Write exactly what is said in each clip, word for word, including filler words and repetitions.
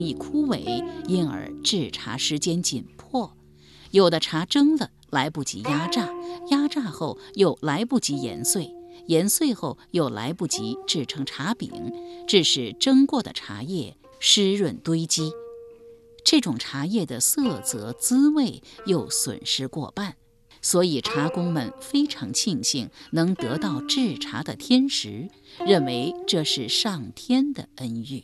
易枯萎，因而制茶时间紧迫。有的茶蒸了来不及压榨，压榨后又来不及研碎，研碎后又来不及制成茶饼，致使蒸过的茶叶湿润堆积。这种茶叶的色泽滋味又损失过半，所以茶工们非常庆幸能得到制茶的天时，认为这是上天的恩遇。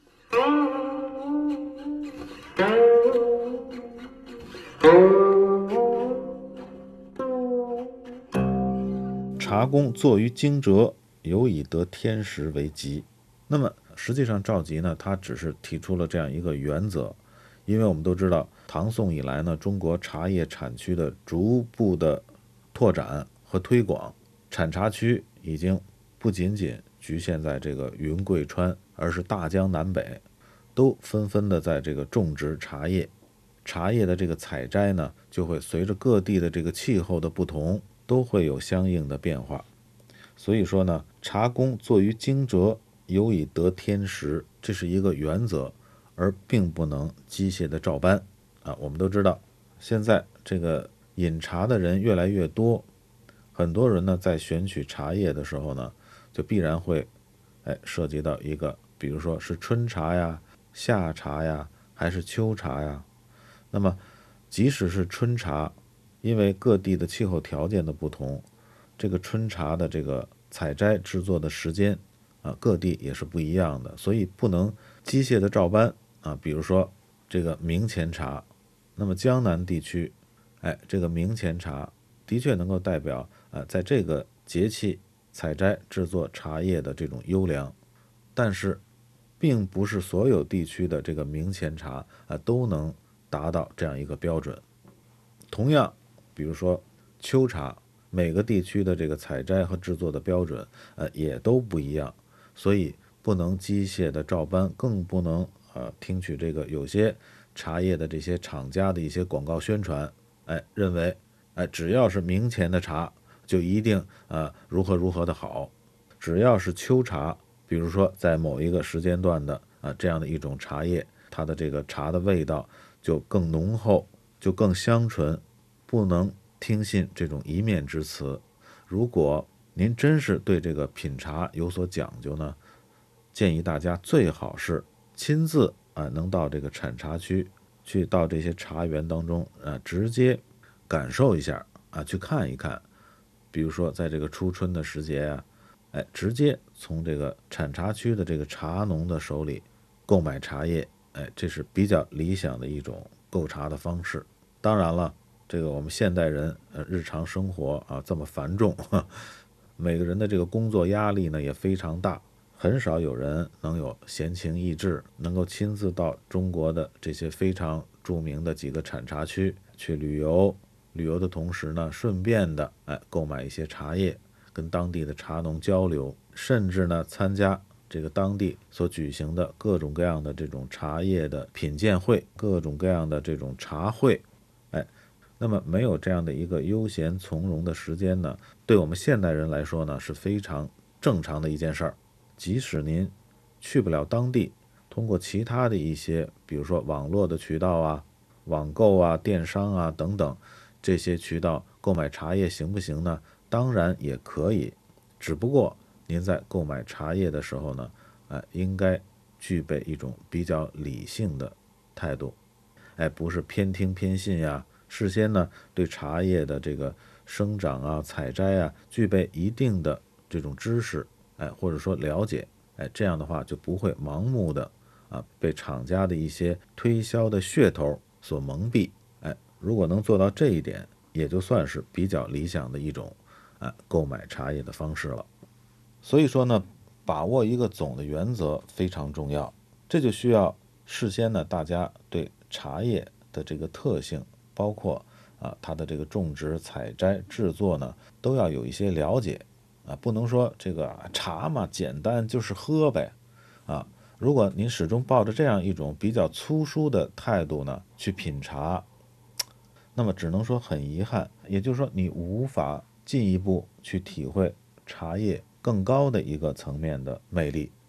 茶工作于惊蛰，有以得天时为吉。那么实际上赵佶呢，他只是提出了这样一个原则，因为我们都知道唐宋以来呢，中国茶叶产区的逐步的拓展和推广，产茶区已经不仅仅局限在这个云贵川，而是大江南北都纷纷的在这个种植茶叶。茶叶的这个采摘呢，就会随着各地的这个气候的不同，都会有相应的变化。所以说呢，茶工作于惊蛰，有以得天时，这是一个原则，而并不能机械的照搬啊。我们都知道，现在这个饮茶的人越来越多，很多人呢在选取茶叶的时候呢，就必然会哎涉及到一个，比如说是春茶呀、夏茶呀，还是秋茶呀。那么即使是春茶，因为各地的气候条件的不同，这个春茶的这个采摘制作的时间啊，各地也是不一样的，所以不能机械的照搬啊。比如说这个明前茶，那么江南地区，哎，这个明前茶的确能够代表啊，在这个节气采摘制作茶叶的这种优良，但是并不是所有地区的这个明前茶啊都能达到这样一个标准。同样，比如说秋茶，每个地区的这个采摘和制作的标准，呃，也都不一样，所以不能机械的照搬，更不能呃听取这个有些茶叶的这些厂家的一些广告宣传，哎，认为哎只要是明前的茶就一定呃如何如何的好，只要是秋茶，比如说在某一个时间段的啊、呃、这样的一种茶叶，它的这个茶的味道就更浓厚，就更香醇，不能听信这种一面之词。如果您真是对这个品茶有所讲究呢，建议大家最好是亲自啊，能到这个产茶区去，到这些茶园当中啊，直接感受一下啊，去看一看。比如说在这个初春的时节啊，哎，直接从这个产茶区的这个茶农的手里购买茶叶，哎，这是比较理想的一种购茶的方式。当然了，这个我们现代人呃日常生活啊这么繁重，每个人的这个工作压力呢也非常大，很少有人能有闲情逸致，能够亲自到中国的这些非常著名的几个产茶区去旅游。旅游的同时呢，顺便的哎购买一些茶叶，跟当地的茶农交流，甚至呢参加这个当地所举行的各种各样的这种茶叶的品鉴会，各种各样的这种茶会。哎，那么没有这样的一个悠闲从容的时间呢，对我们现代人来说呢是非常正常的一件事儿。即使您去不了当地，通过其他的一些，比如说网络的渠道啊、网购啊、电商啊等等这些渠道购买茶叶行不行呢？当然也可以，只不过您在购买茶叶的时候呢，哎，应该具备一种比较理性的态度，哎，不是偏听偏信呀。事先呢，对茶叶的这个生长啊、采摘啊，具备一定的这种知识，哎，或者说了解，哎，这样的话就不会盲目的啊被厂家的一些推销的噱头所蒙蔽。哎，如果能做到这一点，也就算是比较理想的一种啊购买茶叶的方式了。所以说呢，把握一个总的原则非常重要，这就需要事先呢大家对茶叶的这个特性，包括啊它的这个种植、采摘、制作呢，都要有一些了解啊，不能说这个茶嘛简单就是喝呗啊。如果您始终抱着这样一种比较粗疏的态度呢去品茶，那么只能说很遗憾，也就是说你无法进一步去体会茶叶更高的一个层面的魅力。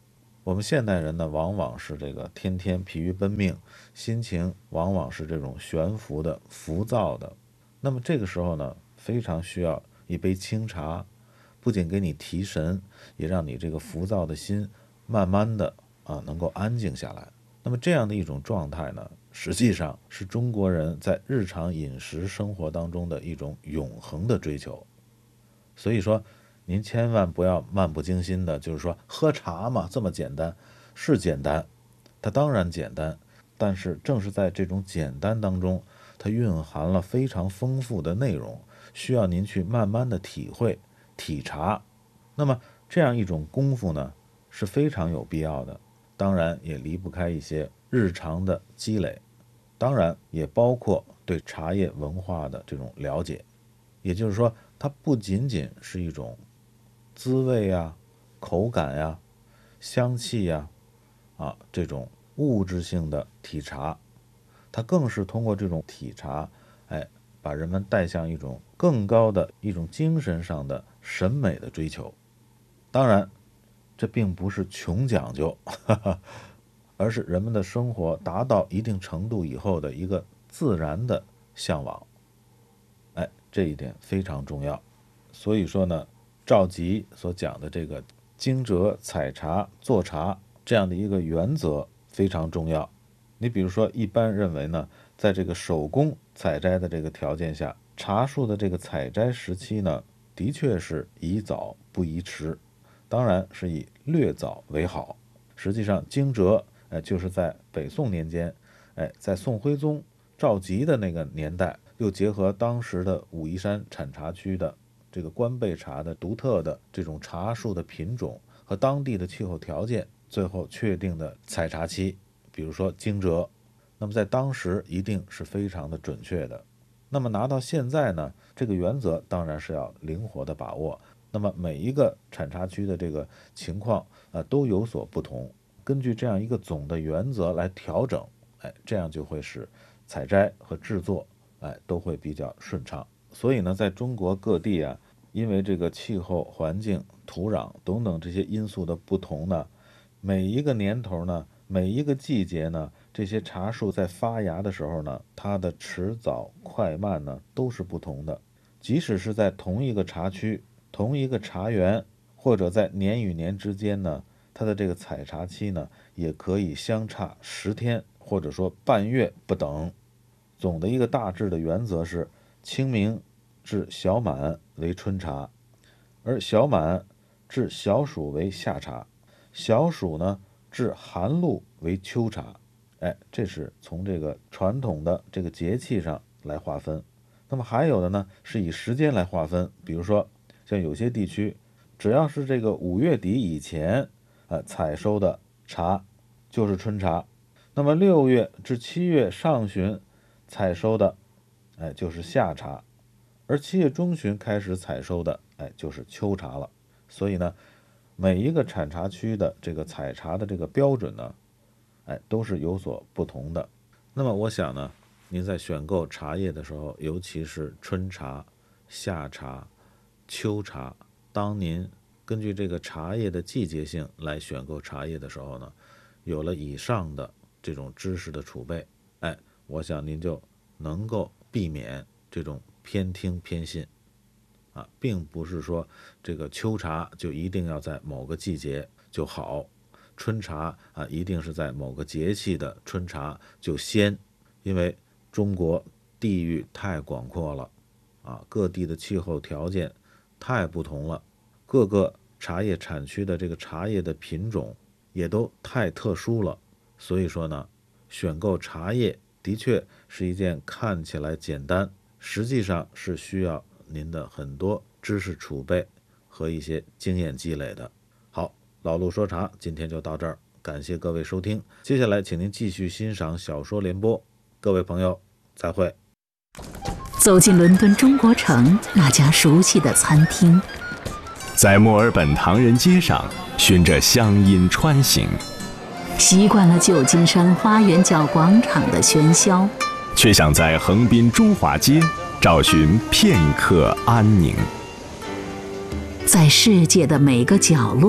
我们现代人呢，往往是这个天天疲于奔命，心情往往是这种悬浮的、浮躁的。那么这个时候呢，非常需要一杯清茶，不仅给你提神，也让你这个浮躁的心慢慢的啊能够安静下来。那么这样的一种状态呢，实际上是中国人在日常饮食生活当中的一种永恒的追求。所以说您千万不要漫不经心的，就是说喝茶嘛，这么简单，是简单，它当然简单，但是正是在这种简单当中，它蕴含了非常丰富的内容，需要您去慢慢的体会体察。那么这样一种功夫呢，是非常有必要的，当然也离不开一些日常的积累，当然也包括对茶叶文化的这种了解。也就是说，它不仅仅是一种滋味呀、口感呀、香气呀啊这种物质性的体察，它更是通过这种体察，哎，把人们带向一种更高的一种精神上的审美的追求。当然，这并不是穷讲究，呵呵，而是人们的生活达到一定程度以后的一个自然的向往。哎，这一点非常重要。所以说呢，赵佶所讲的这个惊蛰采茶做茶这样的一个原则非常重要。你比如说，一般认为呢，在这个手工采摘的这个条件下，茶树的这个采摘时期呢，的确是宜早不宜迟，当然是以略早为好。实际上惊蛰哎，就是在北宋年间，哎，在宋徽宗赵佶的那个年代，又结合当时的武夷山产茶区的这个官贝茶的独特的这种茶树的品种和当地的气候条件，最后确定的采茶期，比如说惊蛰，那么在当时一定是非常的准确的。那么拿到现在呢，这个原则当然是要灵活的把握。那么每一个产茶区的这个情况啊都有所不同，根据这样一个总的原则来调整，哎，这样就会使采摘和制作哎都会比较顺畅。所以呢，在中国各地啊，因为这个气候环境、土壤等等这些因素的不同呢，每一个年头呢，每一个季节呢，这些茶树在发芽的时候呢，它的迟早快慢呢都是不同的。即使是在同一个茶区、同一个茶园，或者在年与年之间呢，它的这个采茶期呢，也可以相差十天或者说半月不等。总的一个大致的原则是，清明至小满为春茶，而小满至小暑为夏茶，小暑呢至寒露为秋茶。哎，这是从这个传统的这个节气上来划分。那么还有的呢，是以时间来划分，比如说像有些地区，只要是这个五月底以前呃采收的茶就是春茶，那么六月至七月上旬采收的哎就是夏茶，而七月中旬开始采收的哎就是秋茶了。所以呢，每一个产茶区的这个采茶的这个标准呢，哎都是有所不同的。那么我想呢，您在选购茶叶的时候，尤其是春茶、夏茶、秋茶，当您根据这个茶叶的季节性来选购茶叶的时候呢，有了以上的这种知识的储备，哎，我想您就能够避免这种偏听偏信啊，并不是说这个秋茶就一定要在某个季节就好，春茶啊一定是在某个节气的春茶就鲜，因为中国地域太广阔了啊，各地的气候条件太不同了，各个茶叶产区的这个茶叶的品种也都太特殊了。所以说呢，选购茶叶的确是一件看起来简单，实际上是需要您的很多知识储备和一些经验积累的。好，老陆说茶今天就到这儿，感谢各位收听，接下来请您继续欣赏小说联播，各位朋友再会。 走进伦敦中国城那家熟悉的餐厅， 在墨尔本唐人街上循着乡音穿行， 习惯了旧金山花园角广场的喧嚣， 却想在横滨中华街找寻片刻安宁。 在世界的每个角落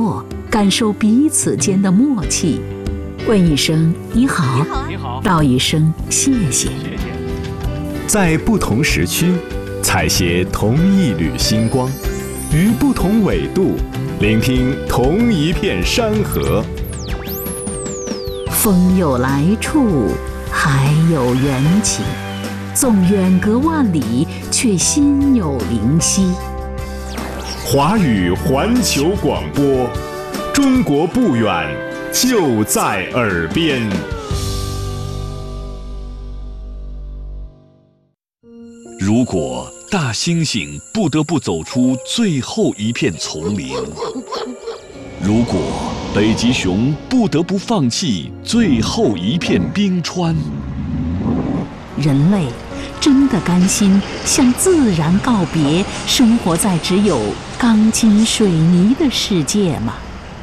感受彼此间的默契。问一声你好， 你好， 道一声谢谢。 在不同时区，采撷同一缕星光，于不同纬度，聆听同一片山河。 风有来处，海有缘起，纵远隔万里，却心有灵犀。 华语环球广播，中国不远，就在耳边。 如果大猩猩不得不走出最后一片丛林，如果北极熊不得不放弃最后一片冰川， 人类真的甘心向自然告别，生活在只有钢筋水泥的世界吗？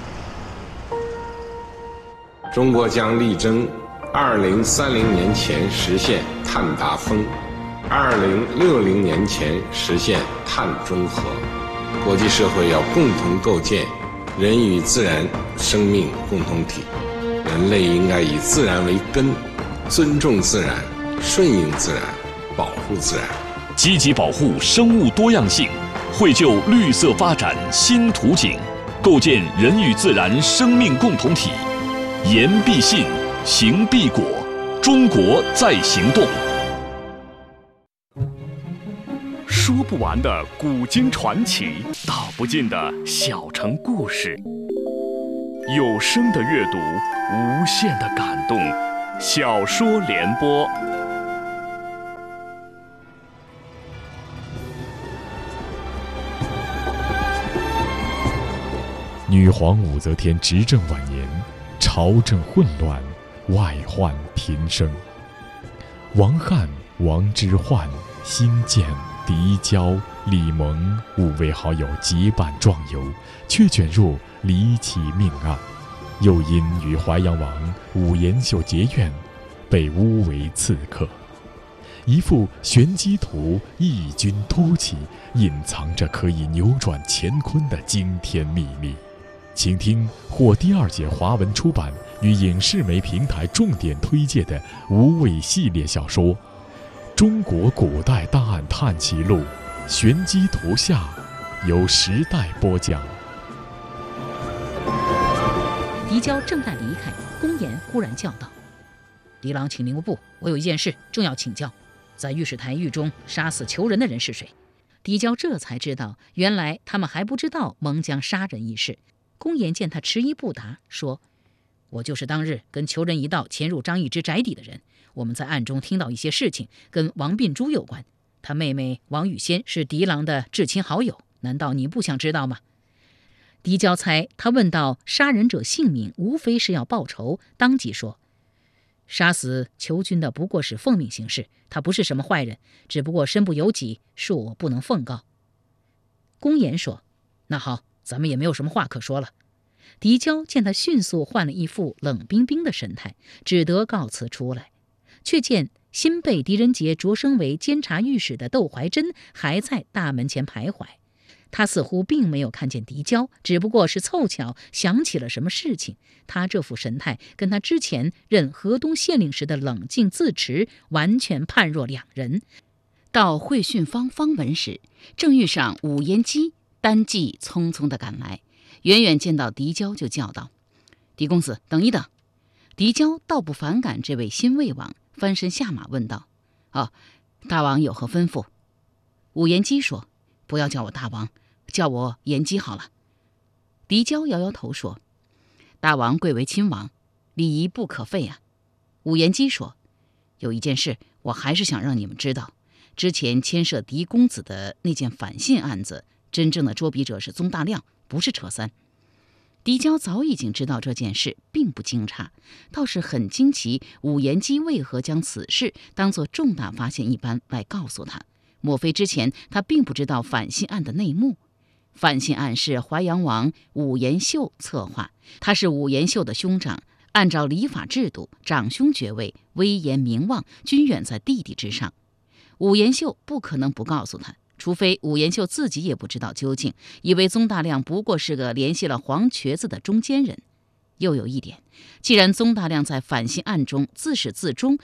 中国将力争二零三零年前实现碳达峰，二零六零年前实现碳中和。国际社会要共同构建人与自然生命共同体，人类应该以自然为根，尊重自然，顺应自然，保护自然， 积极保护生物多样性，绘就绿色发展新图景，构建人与自然生命共同体。言必信，行必果，中国在行动。 说不完的古今传奇，道不尽的小城故事。有声的阅读，无限的感动。小说联播。 女皇武则天执政晚年，朝政混乱，外患频生。王翰、王之涣、辛渐、狄娇、李蒙五位好友结伴壮游，却卷入离奇命案，又因与淮阳王武延秀结怨，被诬为刺客。一幅玄机图异军突起，隐藏着可以扭转乾坤的惊天秘密。请听获第二届华文出版与影视媒平台重点推介的无畏系列小说《中国古代大案探奇录》玄机图下，由时代播讲。 狄娇正待离开，公言忽然叫道：“狄郎，请灵务部，我有一件事正要请教。在御史台狱中杀死囚人的人是谁？”狄娇这才知道，原来他们还不知道蒙江杀人一事。公言见他迟疑不答，说：“我就是当日跟囚人一道潜入张易之宅邸的人。我们在暗中听到一些事情，跟王秉珠有关。他妹妹王雨仙是狄郎的至亲好友，难道你不想知道吗？”狄娇猜他问到杀人者姓名，无非是要报仇，当即说：“杀死囚君的不过是奉命行事，他不是什么坏人，只不过身不由己，恕我不能奉告。”公言说：“那好，咱们也没有什么话可说了。”狄娇见他迅速换了一副冷冰冰的神态，只得告辞出来，却见新被狄仁杰擢升为监察御史的窦怀珍还在大门前徘徊。他似乎并没有看见狄娇，只不过是凑巧想起了什么事情。他这副神态跟他之前任河东县令时的冷静自持完全判若两人。到会训坊方门时，正遇上武延基单骑匆匆地赶来，远远见到狄娇就叫道：“狄公子，等一等。”狄娇倒不反感这位新魏王，翻身下马问道：“哦，大王有何吩咐？”武延基说：“不要叫我大王，叫我延基好了。”狄娇摇摇头说：“大王贵为亲王，礼仪不可废啊。”武延基说：“有一件事，我还是想让你们知道。之前牵涉狄公子的那件反信案子，真正的捉笔者是宗大亮，不是扯三。”狄娇早已经知道这件事，并不惊诧，倒是很惊奇武延基为何将此事当作重大发现一般来告诉他。莫非之前他并不知道反信案的内幕？反信案是淮阳王武延秀策划，他是武延秀的兄长，按照礼法制度，长兄爵位、威严名望均远在弟弟之上。武延秀不可能不告诉他， 除非武延秀自己也不知道究竟，以为宗大亮不过是个联系了黄瘸子的中间人。又有一点，既然宗大亮在反信案中自始至终